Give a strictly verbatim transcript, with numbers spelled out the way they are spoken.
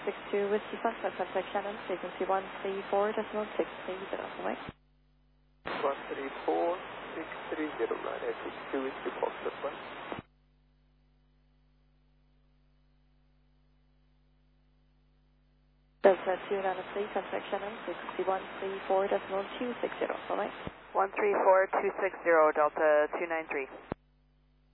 six two Whiskey Foxtrot, contact Shannon, frequency one three four decimal six three zero, bye. one three four six three zero, Ryanair six two Whiskey Foxtrot, bye. Delta two nine three, contact Shannon, frequency one three four decimal two six zero, bye. one three four two six zero, Delta two nine three.